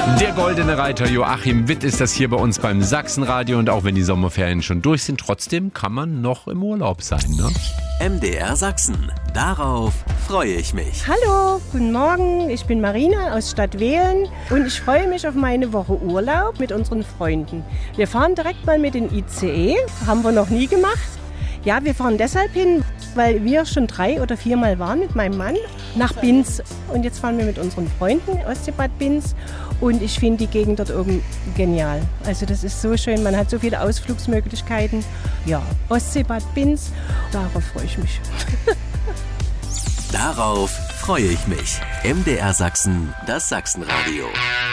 Der goldene Reiter Joachim Witt ist das hier bei uns beim Sachsenradio. Und auch wenn die Sommerferien schon durch sind, trotzdem kann man noch im Urlaub sein, ne? MDR Sachsen. Darauf freue ich mich. Hallo, guten Morgen. Ich bin Marina aus Stadtwehlen und ich freue mich auf meine Woche Urlaub mit unseren Freunden. Wir fahren direkt mal mit dem ICE. Haben wir noch nie gemacht. Ja, wir fahren deshalb hin, weil wir schon 3 oder 4 Mal waren mit meinem Mann nach Binz. Und jetzt fahren wir mit unseren Freunden Ostseebad Binz. Und ich finde die Gegend dort oben genial. Also das ist so schön, man hat so viele Ausflugsmöglichkeiten. Ja, Ostseebad Binz, darauf freue ich mich. Darauf freue ich mich. MDR Sachsen, das Sachsenradio.